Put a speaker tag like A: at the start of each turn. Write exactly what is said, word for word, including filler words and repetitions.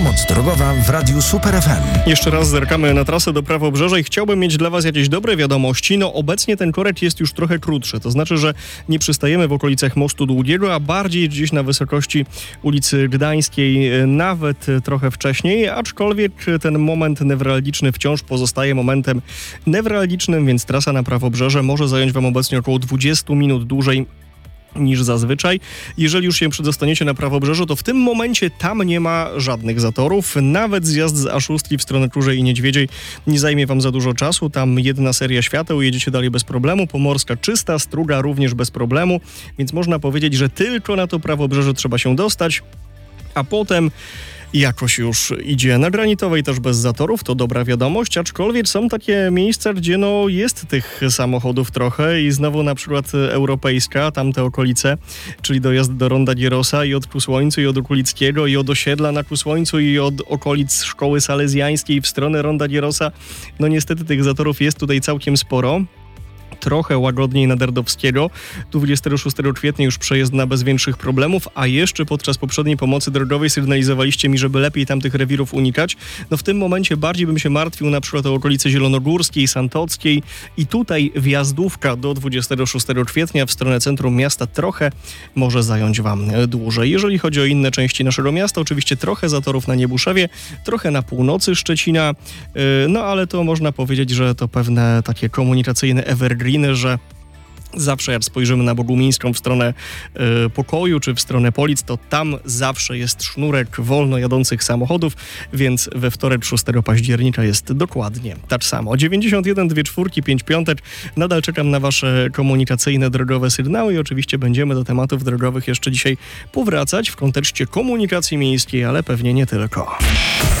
A: Pomoc drogowa w Radiu Super F M.
B: Jeszcze raz zerkamy na trasę do Prawobrzeża i chciałbym mieć dla Was jakieś dobre wiadomości. No obecnie ten korek jest już trochę krótszy, to znaczy, że nie przystajemy w okolicach Mostu Długiego, a bardziej gdzieś na wysokości ulicy Gdańskiej, nawet trochę wcześniej, aczkolwiek ten moment newralgiczny wciąż pozostaje momentem newralgicznym, więc trasa na Prawobrzeże może zająć Wam obecnie około dwadzieścia minut dłużej niż zazwyczaj. Jeżeli już się przedostaniecie na Prawobrzeże, to w tym momencie tam nie ma żadnych zatorów. Nawet zjazd z A sześć w stronę Czurzej i Niedźwiedziej nie zajmie Wam za dużo czasu. Tam jedna seria świateł, jedziecie dalej bez problemu. Pomorska czysta, Struga również bez problemu, więc można powiedzieć, że tylko na to Prawobrzeże trzeba się dostać, a potem jakoś już idzie. Na Granitowej też bez zatorów, to dobra wiadomość, aczkolwiek są takie miejsca, gdzie no jest tych samochodów trochę i znowu na przykład Europejska, tamte okolice, czyli dojazd do Ronda Gierosa i od Kusłońcu i od Okulickiego i od osiedla na Kusłońcu i od okolic Szkoły Salezjańskiej w stronę Ronda Gierosa. No niestety tych zatorów jest tutaj całkiem sporo. Trochę łagodniej na Derdowskiego. dwudziestego szóstego kwietnia już przejezdna bez większych problemów, a jeszcze podczas poprzedniej pomocy drogowej sygnalizowaliście mi, żeby lepiej tamtych rewirów unikać. No w tym momencie bardziej bym się martwił na przykład o okolice Zielonogórskiej, Santockiej i tutaj wjazdówka do dwudziestego szóstego kwietnia w stronę centrum miasta trochę może zająć Wam dłużej. Jeżeli chodzi o inne części naszego miasta, oczywiście trochę zatorów na Niebuszewie, trochę na północy Szczecina, no ale to można powiedzieć, że to pewne takie komunikacyjne evergreen, że zawsze jak spojrzymy na Bogumińską w stronę y, Pokoju czy w stronę Polic, to tam zawsze jest sznurek wolno jadących samochodów, więc we wtorek szóstego października jest dokładnie tak samo. dziewięćdziesiąt jeden, dwie czwórki, pięć piątek. Nadal czekam na Wasze komunikacyjne drogowe sygnały i oczywiście będziemy do tematów drogowych jeszcze dzisiaj powracać w kontekście komunikacji miejskiej, ale pewnie nie tylko.